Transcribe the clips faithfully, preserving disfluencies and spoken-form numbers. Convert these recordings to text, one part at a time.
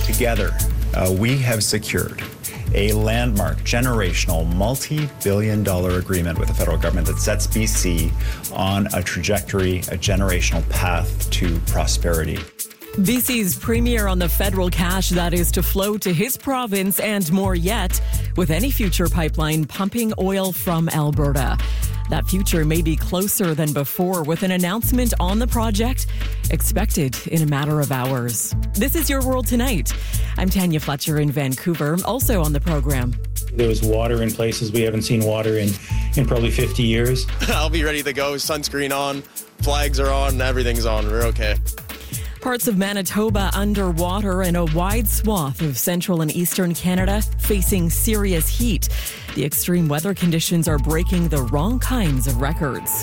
Together, uh, we have secured a landmark, generational, multi-billion dollar agreement with the federal government that sets B C on a trajectory, a generational path to prosperity. B C's premier on the federal cash that is to flow to his province and more yet, with any future pipeline pumping oil from Alberta. That future may be closer than before, with an announcement on the project expected in a matter of hours. This is Your World Tonight. I'm Tanya Fletcher in Vancouver, also on the program. There was water in places we haven't seen water in, in probably fifty years. I'll be ready to go. Sunscreen on, flags are on, everything's on. We're okay. Parts of Manitoba underwater and a wide swath of central and eastern Canada facing serious heat. The extreme weather conditions are breaking the wrong kinds of records.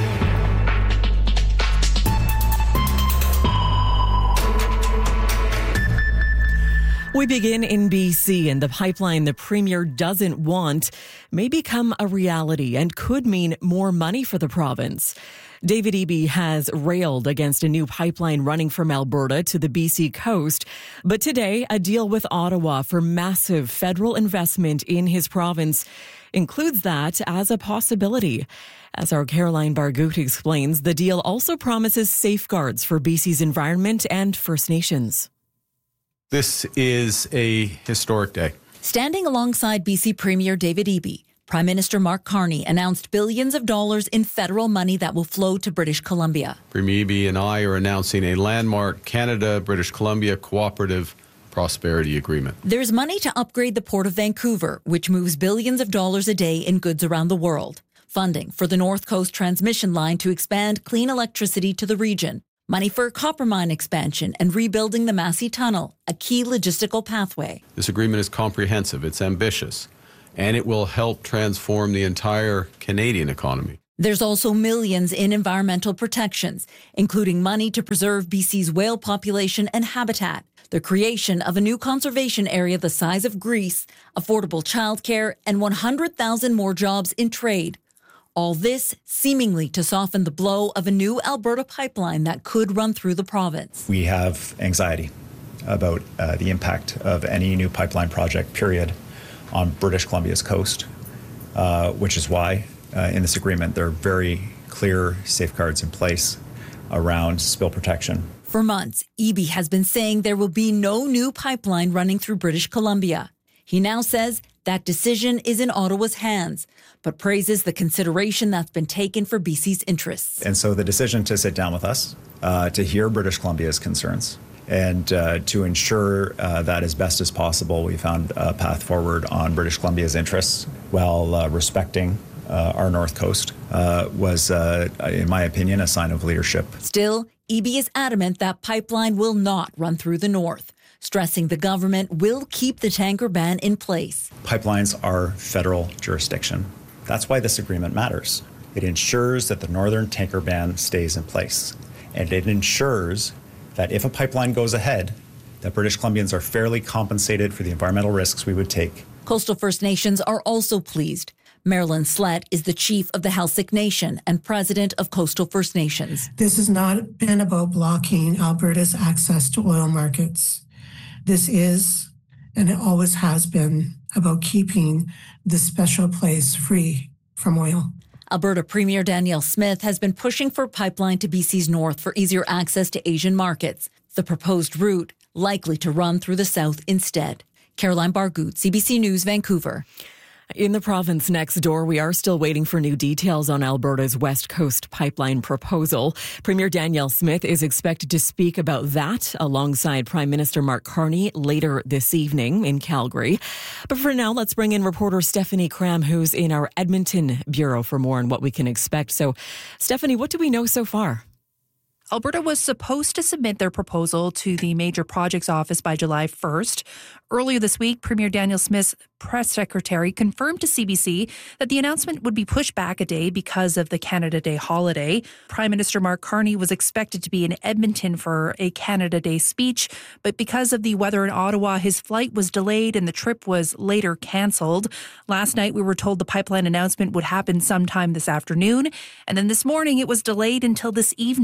We begin in B C, and the pipeline the Premier doesn't want may become a reality and could mean more money for the province. David Eby has railed against a new pipeline running from Alberta to the B C coast, but today a deal with Ottawa for massive federal investment in his province includes that as a possibility. As our Caroline Bargut explains, the deal also promises safeguards for B C's environment and First Nations. This is a historic day. Standing alongside B C Premier David Eby, Prime Minister Mark Carney announced billions of dollars in federal money that will flow to British Columbia. Premier Eby and I are announcing a landmark Canada-British Columbia cooperative prosperity agreement. There's money to upgrade the Port of Vancouver, which moves billions of dollars a day in goods around the world. Funding for the North Coast transmission line to expand clean electricity to the region. Money for a copper mine expansion and rebuilding the Massey Tunnel, a key logistical pathway. This agreement is comprehensive, it's ambitious, and it will help transform the entire Canadian economy. There's also millions in environmental protections, including money to preserve B C's whale population and habitat, the creation of a new conservation area the size of Greece, affordable childcare, and one hundred thousand more jobs in trade. All this seemingly to soften the blow of a new Alberta pipeline that could run through the province. We have anxiety about uh, the impact of any new pipeline project, period, on British Columbia's coast, uh, which is why uh, in this agreement there are very clear safeguards in place around spill protection. For months, Eby has been saying there will be no new pipeline running through British Columbia. He now says that decision is in Ottawa's hands, but praises the consideration that's been taken for B C's interests. And so the decision to sit down with us, uh, to hear British Columbia's concerns, and uh, to ensure uh, that as best as possible we found a path forward on British Columbia's interests while uh, respecting uh, our North Coast uh, was, uh, in my opinion, a sign of leadership. Still, Eby is adamant that pipeline will not run through the north, stressing the government will keep the tanker ban in place. Pipelines are federal jurisdiction. That's why this agreement matters. It ensures that the northern tanker ban stays in place, and it ensures that if a pipeline goes ahead, that British Columbians are fairly compensated for the environmental risks we would take. Coastal First Nations are also pleased. Marilyn Slett is the chief of the Halsik Nation and president of Coastal First Nations. This has not been about blocking Alberta's access to oil markets. This is, and it always has been, about keeping this special place free from oil. Alberta Premier Danielle Smith has been pushing for a pipeline to B C's north for easier access to Asian markets. The proposed route likely to run through the south instead. Caroline Bargut, C B C News, Vancouver. In the province next door, we are still waiting for new details on Alberta's West Coast pipeline proposal. Premier Danielle Smith is expected to speak about that alongside Prime Minister Mark Carney later this evening in Calgary. But for now, let's bring in reporter Stephanie Cram, who's in our Edmonton bureau, for more on what we can expect. So, Stephanie, what do we know so far? Alberta was supposed to submit their proposal to the Major Projects Office by July first. Earlier this week, Premier Danielle Smith's press secretary confirmed to C B C that the announcement would be pushed back a day because of the Canada Day holiday. Prime Minister Mark Carney was expected to be in Edmonton for a Canada Day speech, but because of the weather in Ottawa, his flight was delayed and the trip was later cancelled. Last night, we were told the pipeline announcement would happen sometime this afternoon, and then this morning it was delayed until this evening.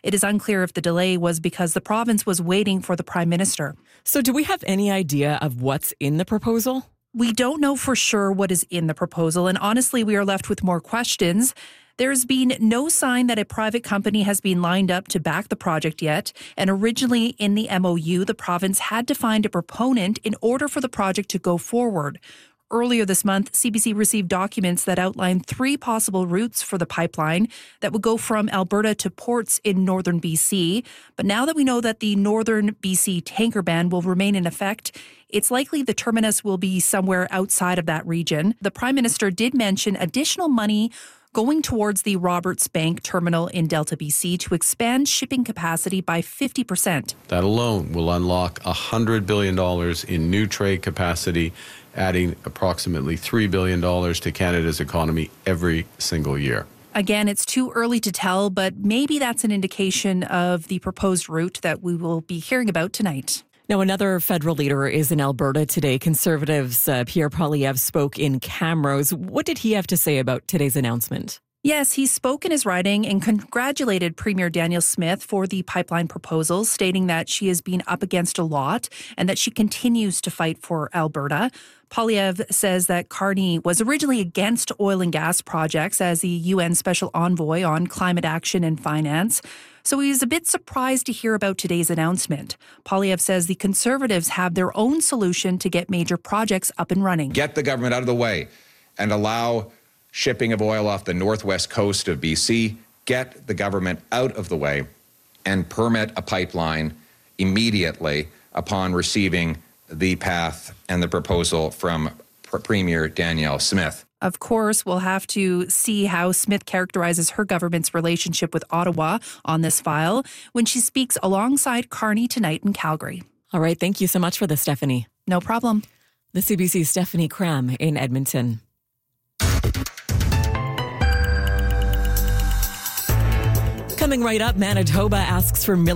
It is unclear if the delay was because the province was waiting for the Prime Minister. So do we have any idea of what's in the proposal? We don't know for sure what is in the proposal, and honestly, we are left with more questions. There's been no sign that a private company has been lined up to back the project yet, and originally in the M O U, the province had to find a proponent in order for the project to go forward. Earlier this month, C B C received documents that outlined three possible routes for the pipeline that would go from Alberta to ports in northern B C. But now that we know that the northern B C tanker ban will remain in effect, it's likely the terminus will be somewhere outside of that region. The Prime Minister did mention additional money going towards the Roberts Bank terminal in Delta B C to expand shipping capacity by fifty percent. That alone will unlock one hundred billion dollars in new trade capacity, adding approximately three billion dollars to Canada's economy every single year. Again, it's too early to tell, but maybe that's an indication of the proposed route that we will be hearing about tonight. Now, another federal leader is in Alberta today. Conservatives' uh, Pierre Poilievre spoke in Camrose. What did he have to say about today's announcement? Yes, he spoke in his writing and congratulated Premier Danielle Smith for the pipeline proposal, stating that she has been up against a lot and that she continues to fight for Alberta. Poilievre says that Carney was originally against oil and gas projects as the U N Special Envoy on Climate Action and Finance. So he's a bit surprised to hear about today's announcement. Poilievre says the Conservatives have their own solution to get major projects up and running. Get the government out of the way and allow shipping of oil off the northwest coast of B C. Get the government out of the way and permit a pipeline immediately upon receiving the path and the proposal from Premier Danielle Smith. Of course, we'll have to see how Smith characterizes her government's relationship with Ottawa on this file when she speaks alongside Carney tonight in Calgary. All right. Thank you so much for this, Stephanie. No problem. The C B C's Stephanie Cram in Edmonton. Coming right up, Manitoba asks for military